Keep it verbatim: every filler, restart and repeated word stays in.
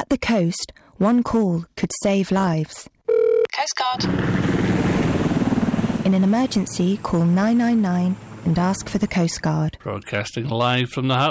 At the coast, one call could save lives. Coast Guard. In an emergency, call nine nine nine and ask for the Coast Guard. Broadcasting live from the